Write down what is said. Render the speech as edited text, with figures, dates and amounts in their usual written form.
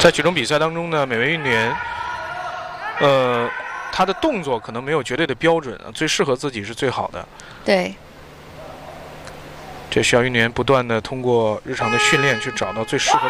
在举重比赛当中呢，每位运动员，他的动作可能没有绝对的标准，最适合自己是最好的。 对。 这需要运动员不断的通过日常的训练去找到最适合。